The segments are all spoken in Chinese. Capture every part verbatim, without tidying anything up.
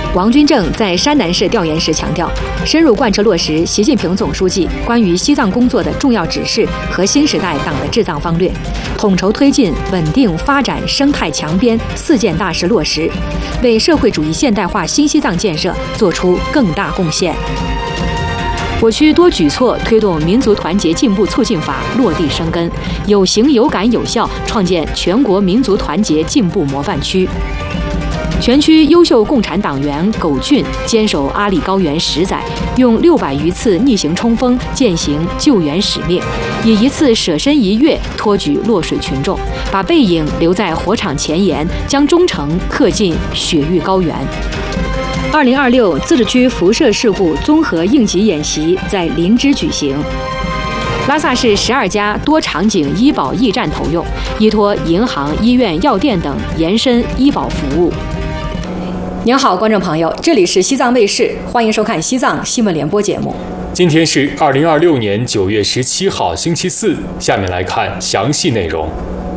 王军正在山南市调研时强调，深入贯彻落实习近平总书记关于西藏工作的重要指示和新时代党的治藏方略，统筹推进稳定发展生态强边四件大事落实，为社会主义现代化新西藏建设作出更大贡献。我区多举措推动民族团结进步促进法落地生根，有形有感有效，创建全国民族团结进步模范区。全区优秀共产党员苟俊坚守阿里高原十载，用六百余次逆行冲锋践行救援使命，以一次舍身一跃托举落水群众，把背影留在火场前沿，将忠诚刻进雪域高原。二零二六自治区辐射事故综合应急演习在林芝举行。拉萨市十二家多场景医保驿站投用，依托银行、医院、药店等延伸医保服务。您好，观众朋友，这里是西藏卫视，欢迎收看西藏新闻联播节目。 今天是二零二六年九月十七号，星期四。下面来看详细内容。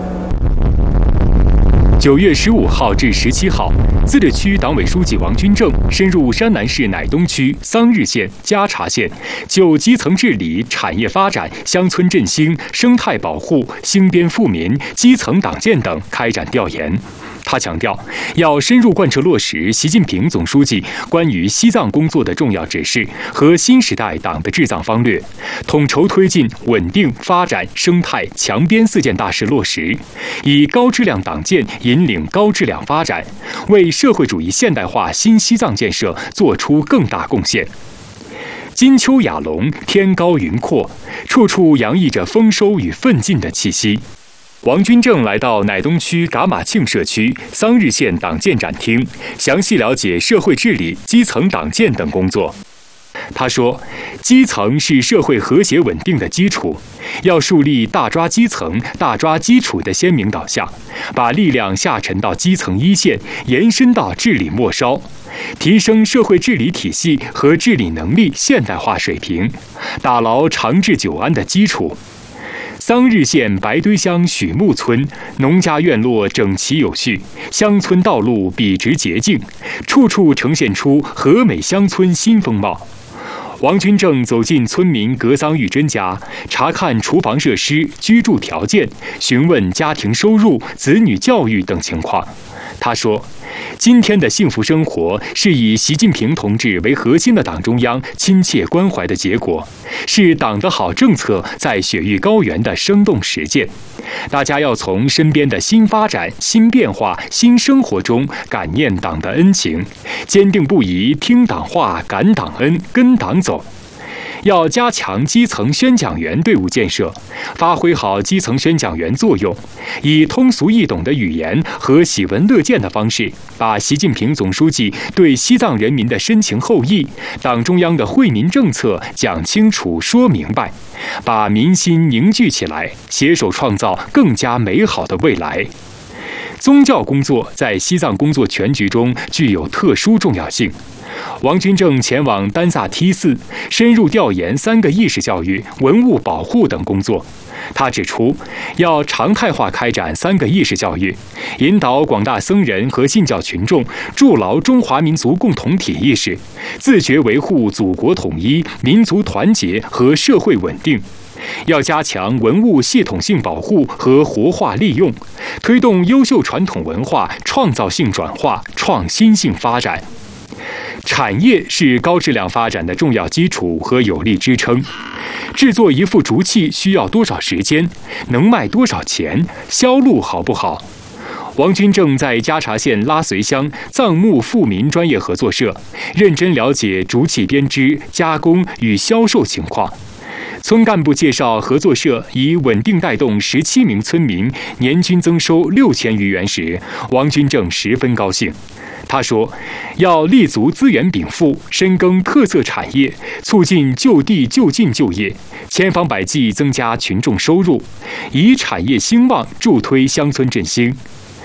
九月十五号至十七号，自治区党委书记王军正深入山南市乃东区、桑日县、加查县，就基层治理、产业发展、乡村振兴、生态保护、兴边富民、基层党建等开展调研。他强调，要深入贯彻落实习近平总书记关于西藏工作的重要指示和新时代党的治藏方略，统筹推进稳定发展生态强边四件大事落实，以高质量党建引领高质量发展，为社会主义现代化新西藏建设作出更大贡献。金秋雅隆，天高云阔，处处洋溢着丰收与奋进的气息。王军正来到乃东区噶玛庆社区桑日县党建展厅，详细了解社会治理、基层党建等工作。他说，基层是社会和谐稳定的基础，要树立大抓基层、大抓基础的鲜明导向，把力量下沉到基层一线，延伸到治理末梢，提升社会治理体系和治理能力现代化水平，打牢长治久安的基础。桑日县白堆乡许木村农家院落整齐有序，乡村道路笔直洁净，处处呈现出和美乡村新风貌。王军正走进村民格桑玉珍家，查看厨房设施、居住条件，询问家庭收入、子女教育等情况。他说，今天的幸福生活是以习近平同志为核心的党中央亲切关怀的结果，是党的好政策在雪域高原的生动实践。大家要从身边的新发展、新变化、新生活中感念党的恩情，坚定不移听党话、感党恩、跟党走。要加强基层宣讲员队伍建设，发挥好基层宣讲员作用，以通俗易懂的语言和喜闻乐见的方式，把习近平总书记对西藏人民的深情厚谊、党中央的惠民政策讲清楚、说明白，把民心凝聚起来，携手创造更加美好的未来。宗教工作在西藏工作全局中具有特殊重要性。王军正前往丹萨梯寺，深入调研三个意识教育、文物保护等工作。他指出，要常态化开展三个意识教育，引导广大僧人和信教群众筑牢中华民族共同体意识，自觉维护祖国统一、民族团结和社会稳定。要加强文物系统性保护和活化利用，推动优秀传统文化创造性转化、创新性发展。产业是高质量发展的重要基础和有力支撑。制作一副竹器需要多少时间？能卖多少钱？销路好不好？王军正在加查县拉随乡藏木富民专业合作社认真了解竹器编织、加工与销售情况。村干部介绍，合作社以稳定带动十七名村民年均增收六千余元时，王军正十分高兴。他说，要立足资源禀赋，深耕特色产业，促进就地就近就业，千方百计增加群众收入，以产业兴旺助推乡村振兴。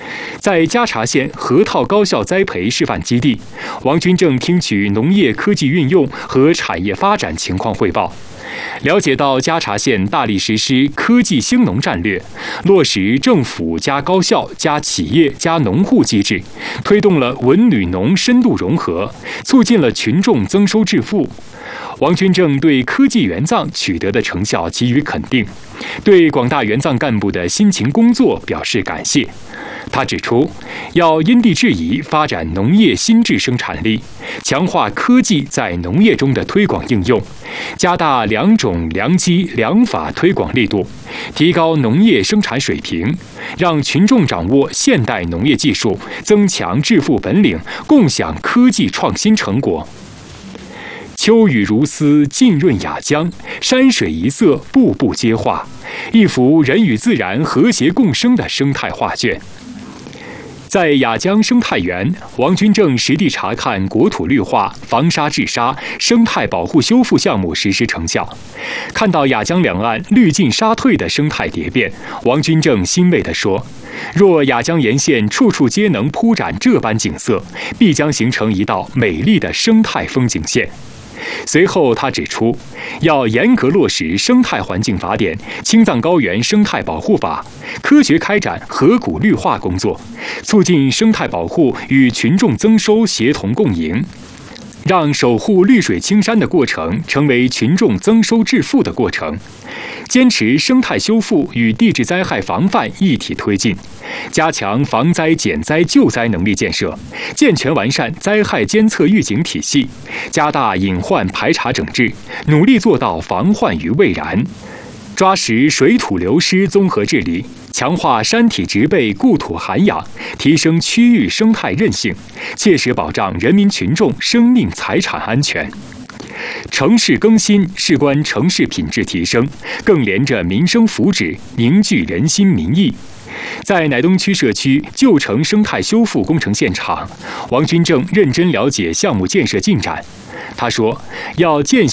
在嘉茶县河套高校栽培示范基地，王军正听取农业科技运用和产业发展情况汇报，了解到嘉茶县大力实施科技兴农战略，落实政府加高校加企业加农户机制，推动了文旅农深度融合，促进了群众增收致富。王军正对科技援藏取得的成效给予肯定，对广大援藏干部的辛勤工作表示感谢。他指出，要因地制宜发展农业新质生产力，强化科技在农业中的推广应用，加大良种良机良法推广力度，提高农业生产水平，让群众掌握现代农业技术，增强致富本领，共享科技创新成果。秋雨如丝，浸润雅江，山水一色，步步皆画，一幅人与自然和谐共生的生态画卷。在雅江生态园，王军正实地查看国土绿化、防沙治沙、生态保护修复项目实施成效，看到雅江两岸绿尽沙退的生态蝶变，王军正欣慰地说：“若雅江沿线处处皆能铺展这般景色，必将形成一道美丽的生态风景线。”随后，他指出，要严格落实《生态环境法典》《青藏高原生态保护法》，科学开展河谷绿化工作，促进生态保护与群众增收协同共赢，让守护绿水青山的过程成为群众增收致富的过程。坚持生态修复与地质灾害防范一体推进，加强防灾减灾救灾能力建设，健全完善灾害监测预警体系，加大隐患排查整治，努力做到防患于未然。抓实水土流失综合治理，强化山体植被固土涵养，提升区域生态韧性，切实保障人民群众生命财产安全。城市更新事关城市品质提升，更连着民生福祉，凝聚人心民意。在乃东区社区旧城生态修复工程现场，王军正认真了解项目建设进展。他说，要践